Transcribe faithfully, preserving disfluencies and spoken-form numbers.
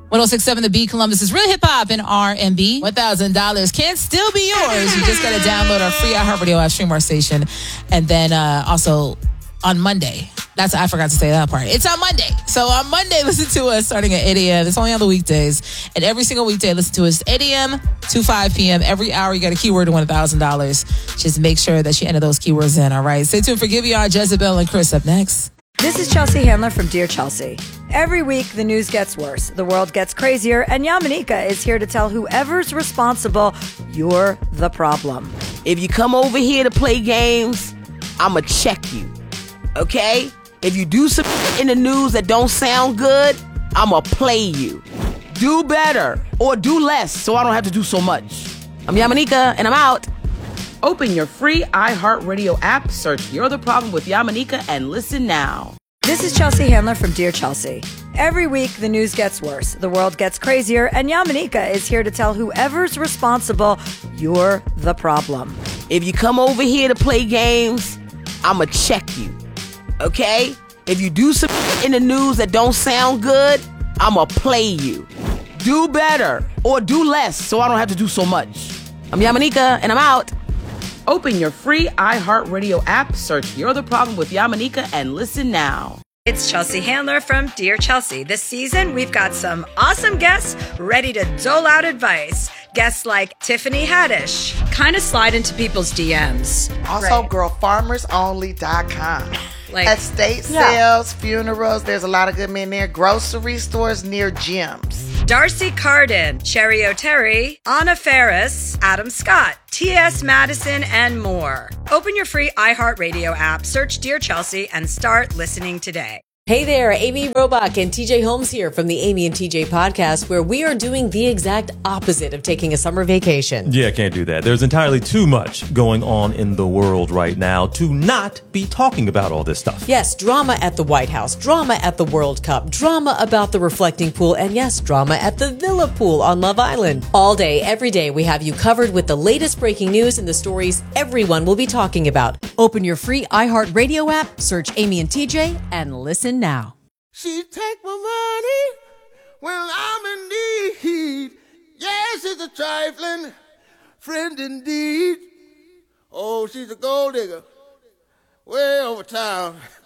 one oh six point seven The Beat, Columbus is real hip-hop and R and B. one thousand dollars can still be yours. You just got to download our free iHeartRadio app, stream our station. And then uh, also on Monday, that's I forgot to say that part. It's on Monday. So on Monday, listen to us starting at eight a.m. It's only on the weekdays. And every single weekday, listen to us eight a.m. to five p.m. Every hour, you got a keyword to win one thousand dollars. Just make sure that you enter those keywords in, all right? Stay tuned for Giveon, Jezebel, and Chris up next. This is Chelsea Handler from Dear Chelsea. Every week, the news gets worse, the world gets crazier, and Yamanika is here to tell whoever's responsible, you're the problem. If you come over here to play games, I'ma check you, okay? If you do some in the news that don't sound good, I'ma play you. Do better or do less so I don't have to do so much. I'm Yamanika, and I'm out. Open your free iHeartRadio app, search You're the Problem with Yamanika, and listen now. This is Chelsea Handler from Dear Chelsea. Every week, the news gets worse, the world gets crazier, and Yamanika is here to tell whoever's responsible, you're the problem. If you come over here to play games, I'ma check you, okay? If you do some in the news that don't sound good, I'ma play you. Do better or do less so I don't have to do so much. I'm Yamanika, and I'm out. Open your free iHeartRadio app, search You're the Problem with Yamanika, and listen now. It's Chelsea Handler from Dear Chelsea. This season, we've got some awesome guests ready to dole out advice. Guests like Tiffany Haddish. Kind of slide into people's D Ms. Also, Right. girl farmers only dot com. Like, Estate Yeah. sales, funerals, there's a lot of good men there. Grocery stores near gyms. Darcy Carden, Cherry O'Terry, Anna Ferris, Adam Scott, T S Madison, and more. Open your free iHeartRadio app, search Dear Chelsea, and start listening today. Hey there, Amy Robach and T J Holmes here from the Amy and T J podcast, where we are doing the exact opposite of taking a summer vacation. Yeah, can't do that. There's entirely too much going on in the world right now to not be talking about all this stuff. Yes, drama at the White House, drama at the World Cup, drama about the reflecting pool, and yes, drama at the Villa pool on Love Island. All day, every day, we have you covered with the latest breaking news and the stories everyone will be talking about. Open your free iHeartRadio app, search Amy and T J, and listen now. She take my money when I'm in need. Yes, she's a trifling friend indeed. Oh, she's a gold digger way over town.